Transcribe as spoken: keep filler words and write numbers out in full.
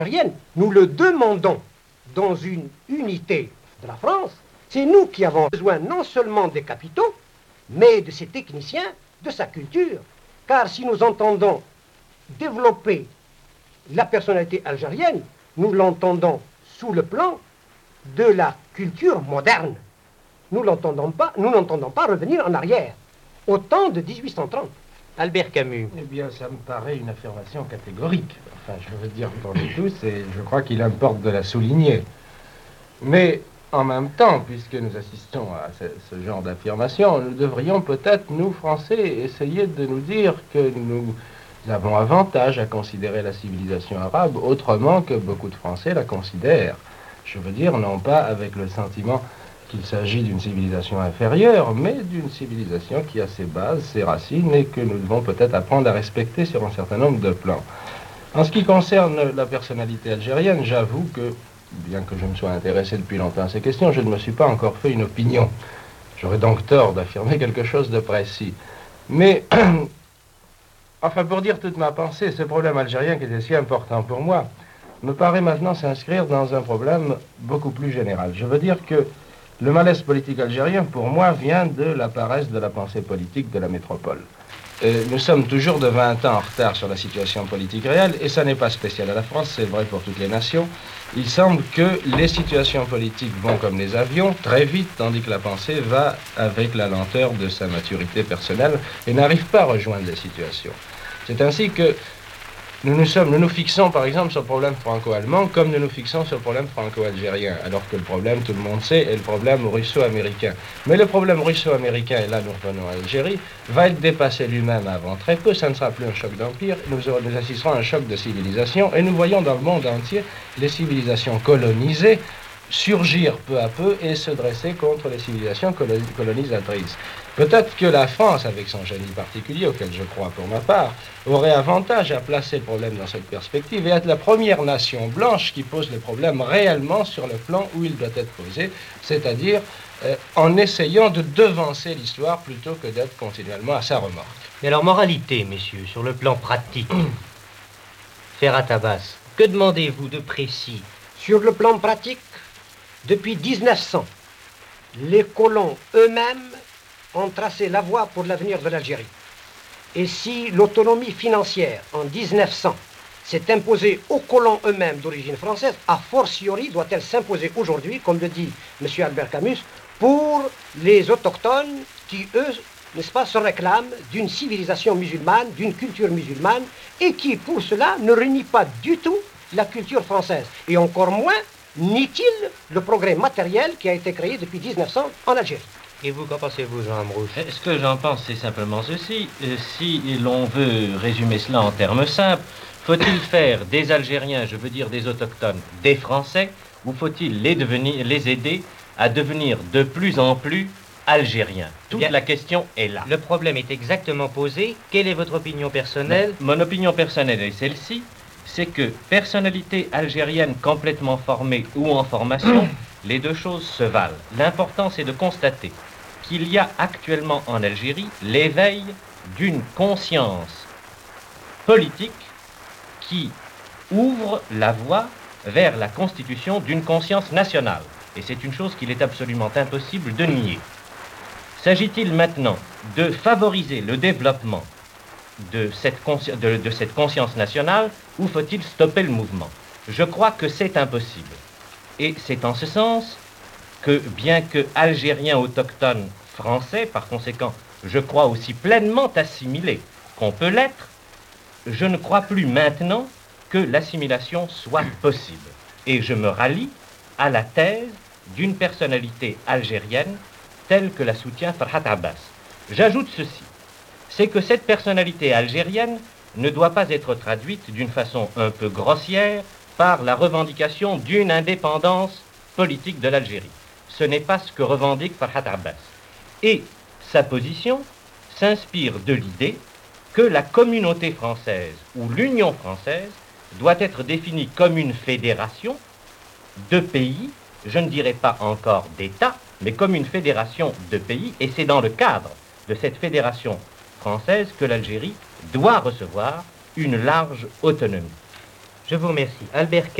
algérienne, nous le demandons dans une unité de la France. C'est nous qui avons besoin non seulement des capitaux, mais de ses techniciens, de sa culture. Car si nous entendons développer la personnalité algérienne, nous l'entendons sous le plan de la culture moderne. Nous n'entendons pas, nous n'entendons pas revenir en arrière, au temps de mille huit cent trente. Albert Camus. Eh bien, ça me paraît une affirmation catégorique. Enfin, je veux dire pour nous tous, et je crois qu'il importe de la souligner. Mais en même temps, puisque nous assistons à ce, ce genre d'affirmation, nous devrions peut-être, nous, Français, essayer de nous dire que nous avons avantage à considérer la civilisation arabe autrement que beaucoup de Français la considèrent. Je veux dire, non pas avec le sentiment qu'il s'agit d'une civilisation inférieure, mais d'une civilisation qui a ses bases, ses racines, et que nous devons peut-être apprendre à respecter sur un certain nombre de plans. En ce qui concerne la personnalité algérienne, j'avoue que, bien que je me sois intéressé depuis longtemps à ces questions, je ne me suis pas encore fait une opinion. J'aurais donc tort d'affirmer quelque chose de précis. Mais, enfin, pour dire toute ma pensée, ce problème algérien qui était si important pour moi, me paraît maintenant s'inscrire dans un problème beaucoup plus général. Je veux dire que le malaise politique algérien, pour moi, vient de la paresse de la pensée politique de la métropole. Et nous sommes toujours de vingt ans en retard sur la situation politique réelle, et ça n'est pas spécial à la France, c'est vrai pour toutes les nations. Il semble que les situations politiques vont comme les avions, très vite, tandis que la pensée va avec la lenteur de sa maturité personnelle et n'arrive pas à rejoindre les situations. C'est ainsi que Nous nous, sommes, nous nous fixons par exemple sur le problème franco-allemand comme nous nous fixons sur le problème franco-algérien, alors que le problème, tout le monde sait, est le problème russo-américain. Mais le problème russo-américain, et là nous revenons à l'Algérie, va être dépassé lui-même avant très peu, ça ne sera plus un choc d'empire, nous, aurons, nous assisterons à un choc de civilisation, et nous voyons dans le monde entier les civilisations colonisées surgir peu à peu et se dresser contre les civilisations colonisatrices. Peut-être que la France, avec son génie particulier, auquel je crois pour ma part, aurait avantage à placer le problème dans cette perspective et être la première nation blanche qui pose le problème réellement sur le plan où il doit être posé, c'est-à-dire euh, en essayant de devancer l'histoire plutôt que d'être continuellement à sa remorque. Mais alors, moralité, messieurs, sur le plan pratique, Ferhat Abbas, que demandez-vous de précis? Sur le plan pratique, depuis mille neuf cents, les colons eux-mêmes ont tracé la voie pour l'avenir de l'Algérie. Et si l'autonomie financière en mille neuf cents s'est imposée aux colons eux-mêmes d'origine française, a fortiori doit-elle s'imposer aujourd'hui, comme le dit M. Albert Camus, pour les autochtones qui, eux, n'est-ce pas, se réclament d'une civilisation musulmane, d'une culture musulmane, et qui, pour cela, ne renie pas du tout la culture française. Et encore moins nie-t-il le progrès matériel qui a été créé depuis mille neuf cents en Algérie. Et vous, qu'en pensez-vous, Jean Amrouche? Ce que j'en pense, c'est simplement ceci. Euh, si l'on veut résumer cela en termes simples, faut-il faire des Algériens, je veux dire des autochtones, des Français, ou faut-il les, devenir, les aider à devenir de plus en plus algériens? Toute Bien, la question est là. Le problème est exactement posé. Quelle est votre opinion personnelle? Mon opinion personnelle est celle-ci, c'est que personnalité algérienne complètement formée ou en formation, les deux choses se valent. L'important, c'est de constater qu'il y a actuellement en Algérie l'éveil d'une conscience politique qui ouvre la voie vers la constitution d'une conscience nationale. Et c'est une chose qu'il est absolument impossible de nier. S'agit-il maintenant de favoriser le développement de cette, consci- de, de cette conscience nationale ou faut-il stopper le mouvement? Je crois que c'est impossible. Et c'est en ce sens que, bien que algérien autochtone français, par conséquent, je crois aussi pleinement assimilé qu'on peut l'être, je ne crois plus maintenant que l'assimilation soit possible. Et je me rallie à la thèse d'une personnalité algérienne telle que la soutient Ferhat Abbas. J'ajoute ceci, c'est que cette personnalité algérienne ne doit pas être traduite d'une façon un peu grossière par la revendication d'une indépendance politique de l'Algérie. Ce n'est pas ce que revendique Ferhat Abbas. Et sa position s'inspire de l'idée que la communauté française ou l'Union française doit être définie comme une fédération de pays, je ne dirais pas encore d'États, mais comme une fédération de pays, et c'est dans le cadre de cette fédération française que l'Algérie doit recevoir une large autonomie. Je vous remercie. Albert